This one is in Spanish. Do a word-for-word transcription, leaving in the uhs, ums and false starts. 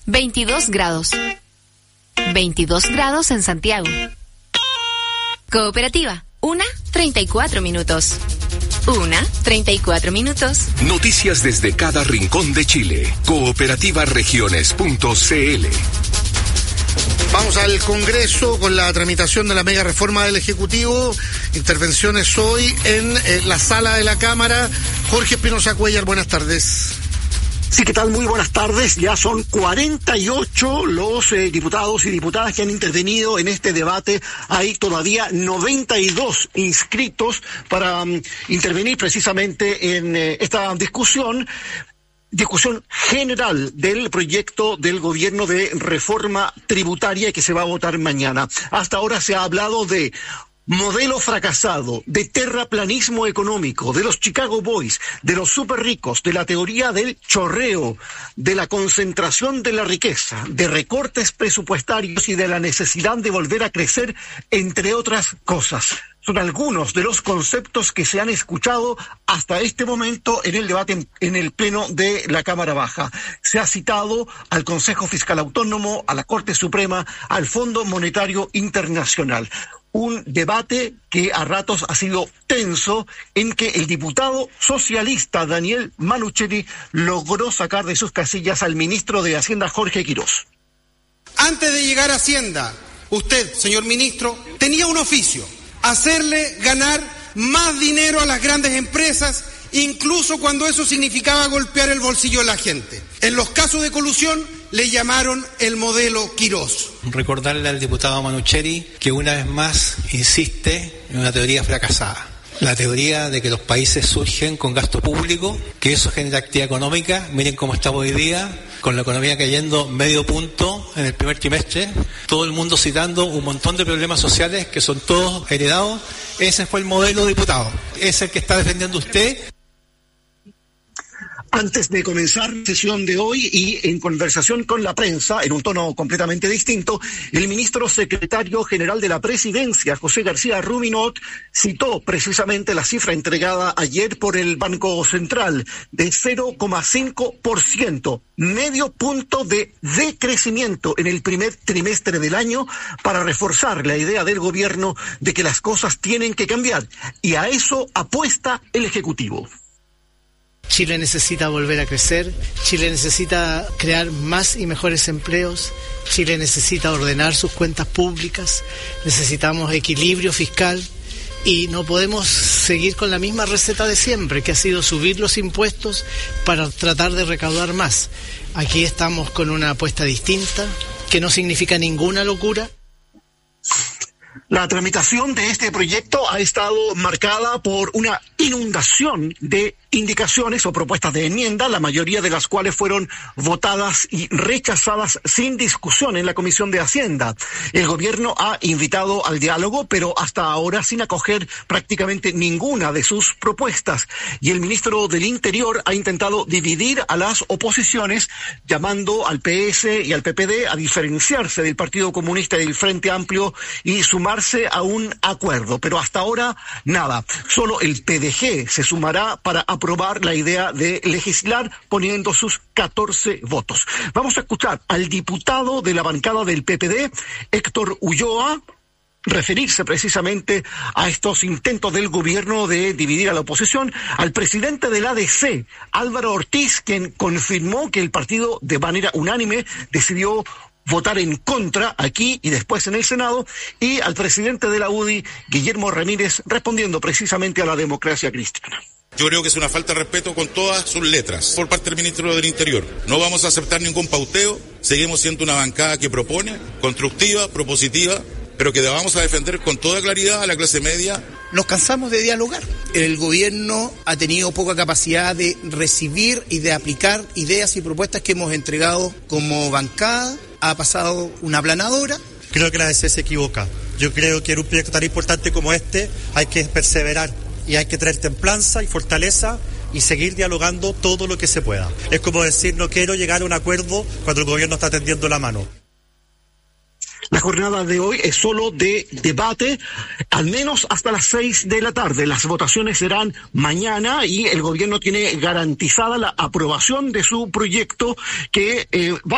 veintidós grados. veintidós grados en Santiago. Cooperativa, una, treinta y cuatro minutos. Una, treinta y cuatro minutos. Noticias desde cada rincón de Chile. Cooperativa Regiones punto c l. Vamos al Congreso con la tramitación de la mega reforma del Ejecutivo. Intervenciones hoy en eh, la sala de la Cámara. Jorge Espinosa Cuellar, buenas tardes. Sí, ¿qué tal? Muy buenas tardes. Ya son cuarenta y ocho los eh, diputados y diputadas que han intervenido en este debate. Hay todavía noventa y dos inscritos para um, intervenir precisamente en eh, esta discusión. Discusión general del proyecto del gobierno de reforma tributaria que se va a votar mañana. Hasta ahora se ha hablado de modelo fracasado, de terraplanismo económico, de los Chicago Boys, de los super ricos, de la teoría del chorreo, de la concentración de la riqueza, de recortes presupuestarios y de la necesidad de volver a crecer, entre otras cosas. Son algunos de los conceptos que se han escuchado hasta este momento en el debate en, en el Pleno de la Cámara Baja. Se ha citado al Consejo Fiscal Autónomo, a la Corte Suprema, al Fondo Monetario Internacional. Un debate que a ratos ha sido tenso, en que el diputado socialista Daniel Manuchetti logró sacar de sus casillas al ministro de Hacienda, Jorge Quirós. Antes de llegar a Hacienda, usted, señor ministro, tenía un oficio: hacerle ganar más dinero a las grandes empresas, incluso cuando eso significaba golpear el bolsillo de la gente. En los casos de colusión le llamaron el modelo Quirós. Recordarle al diputado Manuchetti que una vez más insiste en una teoría fracasada. La teoría de que los países surgen con gasto público, que eso genera actividad económica. Miren cómo estamos hoy día, con la economía cayendo medio punto en el primer trimestre. Todo el mundo citando un montón de problemas sociales que son todos heredados. Ese fue el modelo, diputado. Es el que está defendiendo usted. Antes de comenzar la sesión de hoy y en conversación con la prensa, en un tono completamente distinto, el ministro secretario general de la Presidencia, José García Ruminot, citó precisamente la cifra entregada ayer por el Banco Central de cero coma cinco por ciento, medio punto de decrecimiento en el primer trimestre del año, para reforzar la idea del gobierno de que las cosas tienen que cambiar. Y a eso apuesta el Ejecutivo. Chile necesita volver a crecer, Chile necesita crear más y mejores empleos, Chile necesita ordenar sus cuentas públicas, necesitamos equilibrio fiscal y no podemos seguir con la misma receta de siempre, que ha sido subir los impuestos para tratar de recaudar más. Aquí estamos con una apuesta distinta, que no significa ninguna locura. La tramitación de este proyecto ha estado marcada por una inundación de indicaciones o propuestas de enmienda, la mayoría de las cuales fueron votadas y rechazadas sin discusión en la Comisión de Hacienda. El gobierno ha invitado al diálogo, pero hasta ahora sin acoger prácticamente ninguna de sus propuestas. Y el ministro del Interior ha intentado dividir a las oposiciones, llamando al P S y al P P D a diferenciarse del Partido Comunista y del Frente Amplio y sumarse a un acuerdo. Pero hasta ahora, nada. Solo el P D G se sumará para aprobar la idea de legislar poniendo sus catorce votos. Vamos a escuchar al diputado de la bancada del P P D, Héctor Ulloa, referirse precisamente a estos intentos del gobierno de dividir a la oposición, al presidente del A D C, Álvaro Ortiz, quien confirmó que el partido de manera unánime decidió votar en contra aquí y después en el Senado, y al presidente de la U D I, Guillermo Ramírez, respondiendo precisamente a la democracia cristiana. Yo creo que es una falta de respeto con todas sus letras por parte del ministro del Interior. No vamos a aceptar ningún pauteo, seguimos siendo una bancada que propone, constructiva, propositiva, pero que vamos a defender con toda claridad a la clase media. Nos cansamos de dialogar. El gobierno ha tenido poca capacidad de recibir y de aplicar ideas y propuestas que hemos entregado como bancada. Ha pasado una aplanadora. Creo que la A D C se equivoca. Yo creo que en un proyecto tan importante como este hay que perseverar y hay que traer templanza y fortaleza y seguir dialogando todo lo que se pueda. Es como decir, no quiero llegar a un acuerdo cuando el gobierno está tendiendo la mano. La jornada de hoy es solo de debate, al menos hasta las seis de la tarde. Las votaciones serán mañana y el gobierno tiene garantizada la aprobación de su proyecto que eh, va